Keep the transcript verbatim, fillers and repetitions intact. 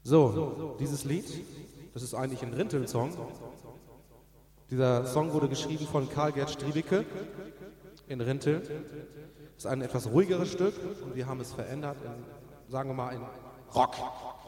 So, dieses Lied, das ist eigentlich ein Rinteln-Song. Dieser Song wurde geschrieben von Karl-Gerd Striebicke in Rinteln. Das ist ein etwas ruhigeres Stück und wir haben es verändert in, sagen wir mal, in Rock.